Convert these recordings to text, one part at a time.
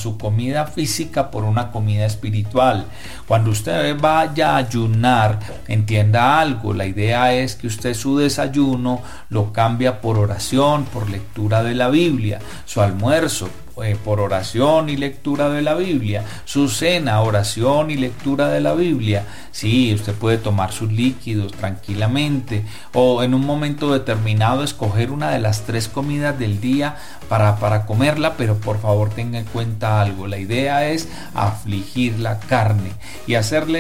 su comida física por una comida espiritual. Cuando usted vaya a ayunar, entienda algo, la idea es que usted su desayuno lo cambia por oración, por lectura de la Biblia, su almuerzo por oración y lectura de la Biblia, su cena, oración y lectura de la Biblia. Sí, usted puede tomar sus líquidos tranquilamente, o en un momento determinado escoger una de las 3 comidas del día para comerla, pero por favor tenga en cuenta algo, la idea es afligir la carne y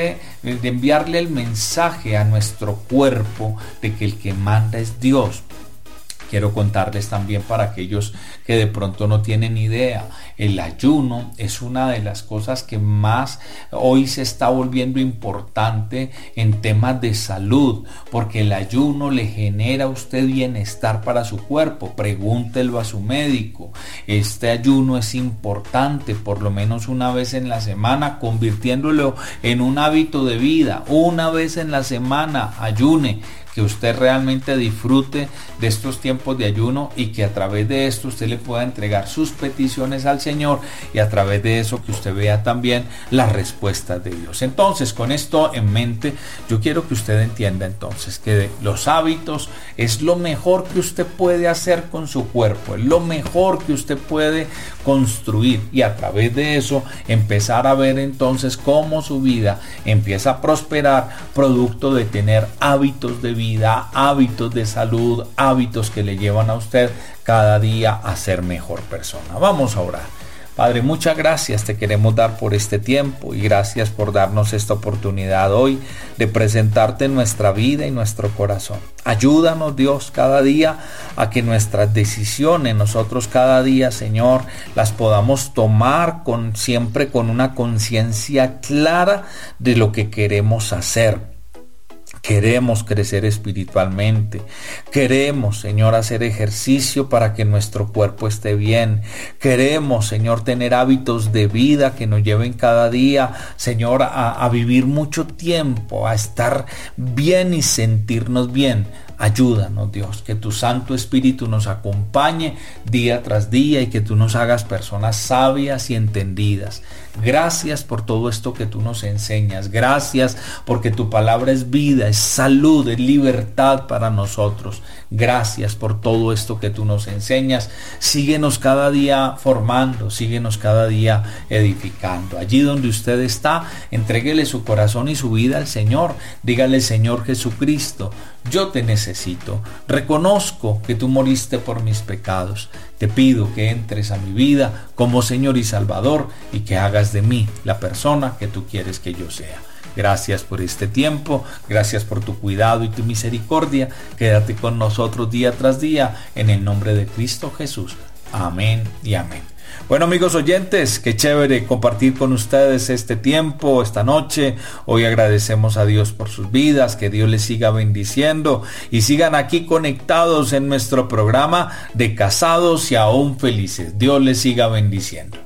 enviarle el mensaje a nuestro cuerpo de que el que manda es Dios. Quiero contarles también para aquellos que de pronto no tienen idea, el ayuno es una de las cosas que más hoy se está volviendo importante en temas de salud, porque el ayuno le genera a usted bienestar para su cuerpo. Pregúntelo a su médico. Este ayuno es importante, por lo menos una vez en la semana, convirtiéndolo en un hábito de vida. Una vez en la semana ayune, que usted realmente disfrute de estos tiempos de ayuno y que a través de esto usted le pueda entregar sus peticiones al Señor, y a través de eso que usted vea también las respuestas de Dios. Entonces, con esto en mente, yo quiero que usted entienda entonces que los hábitos es lo mejor que usted puede hacer con su cuerpo, es lo mejor que usted puede construir, y a través de eso empezar a ver entonces cómo su vida empieza a prosperar producto de tener hábitos de vida, hábitos de salud, hábitos que le llevan a usted cada día a ser mejor persona. Vamos a orar. Padre, muchas gracias te queremos dar por este tiempo, y gracias por darnos esta oportunidad hoy de presentarte nuestra vida y nuestro corazón. Ayúdanos, Dios, cada día a que nuestras decisiones, nosotros cada día, Señor, las podamos tomar siempre con una conciencia clara de lo que queremos hacer. Queremos crecer espiritualmente. Queremos, Señor, hacer ejercicio para que nuestro cuerpo esté bien. Queremos, Señor, tener hábitos de vida que nos lleven cada día, Señor, a vivir mucho tiempo, a estar bien y sentirnos bien. Ayúdanos, Dios, que tu Santo Espíritu nos acompañe día tras día y que tú nos hagas personas sabias y entendidas. Gracias por todo esto que tú nos enseñas. Gracias porque tu palabra es vida, es salud, es libertad para nosotros. Gracias por todo esto que tú nos enseñas. Síguenos cada día formando, síguenos cada día edificando. Allí donde usted está, entréguele su corazón y su vida al Señor. Dígale: Señor Jesucristo, yo te necesito. Reconozco que tú moriste por mis pecados. Te pido que entres a mi vida como Señor y Salvador, y que hagas de mí la persona que tú quieres que yo sea. Gracias por este tiempo, gracias por tu cuidado y tu misericordia. Quédate con nosotros día tras día, en el nombre de Cristo Jesús. Amén y amén. Bueno, amigos oyentes, qué chévere compartir con ustedes este tiempo, esta noche. Hoy agradecemos a Dios por sus vidas, que Dios les siga bendiciendo y sigan aquí conectados en nuestro programa de Casados y Aún Felices. Dios les siga bendiciendo.